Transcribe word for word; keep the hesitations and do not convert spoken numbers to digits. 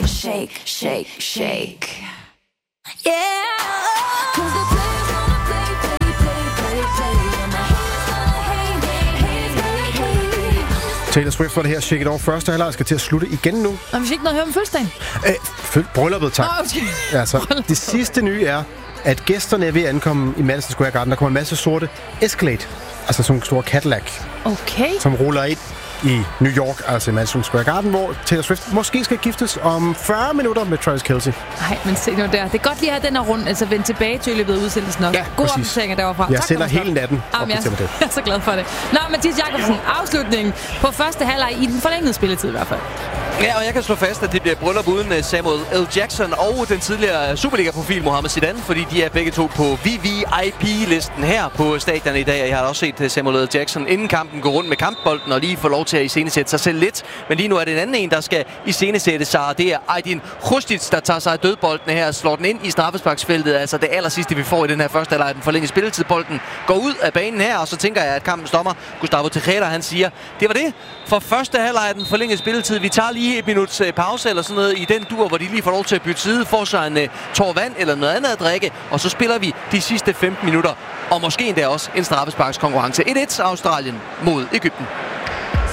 shake, shake, shake. Yeah. Cause the players gonna play, play, play, play, play. And my haters gonna hate, hate, hate, hate. Taylor Swift var det her. Shake It Off. Første halvleg skal til at slutte igen nu. Og vi fik noget at høre om fødselsdagen. Æh, følg brylluppet, tak. Oh, okay. Altså, det sidste nye er, at gæsterne er ved at ankomme i Madison Square Garden. Der kommer en masse sorte Escalade, altså sådan en stor Cadillac, okay. som ruller ind i New York, altså i Madison Square Garden, hvor Taylor Swift måske skal giftes om fyrre minutter med Travis Kelce. Nej, men se nu der. Det er godt lige at have den her rundt, altså vende tilbage til i løbet af udsendelsen også. Ja, god præcis. opdatering derfra. Jeg tak, sender hele natten op jeg, til det. jeg er så glad for det. Nå, Mathias Jakobsen, afslutningen på første halvleg i den forlængede spilletid i hvert fald. Ja, og jeg kan slå fast, at det bliver bryllup uden Samuel L. Jackson og den tidligere Superliga-profil Mohamed Zidane, fordi de er begge to på V V I P-listen her på stadion i dag. Og jeg har også set Samuel L. Jackson inden kampen gå rundt med kampbolden og lige få lov til at iscenesætte sig selv lidt. Men lige nu er det en anden en, der skal iscenesætte sig, og det er Aydin Hrustić, der tager sig af dødbolden her og slår den ind i straffesparksfeltet. Altså det aller sidste, vi får i den her første halvleg, den forlængede spilletid. Bolden går ud af banen her, og så tænker jeg, at kampens dommer, Gustavo Tejeda, han siger, det var det for første halvleg den forlængede spilletid. Vi tager lige et minuts uh, pause eller sådan noget i den dur, hvor de lige får lov til at bytte side, får sig en uh, tår vand eller noget andet at drikke, og så spiller vi de sidste femten minutter, og måske endda også en straffesparkskonkurrence. et et Australien mod Egypten.